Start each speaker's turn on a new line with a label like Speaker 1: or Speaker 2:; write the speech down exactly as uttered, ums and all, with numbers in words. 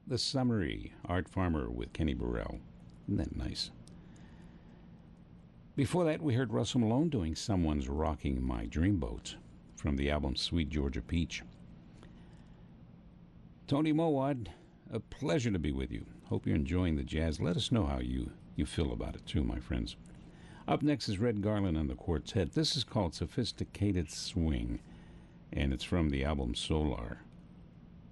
Speaker 1: The Summary, Art Farmer with Kenny Burrell. Isn't that nice? Before that, we heard Russell Malone doing Someone's Rocking My Dreamboat from the album Sweet Georgia Peach. Tony Mowad, a pleasure to be with you. Hope you're enjoying the jazz. Let us know how you, you feel about it, too, my friends. Up next is Red Garland and the Quartet. This is called Sophisticated Swing, and it's from the album Solar.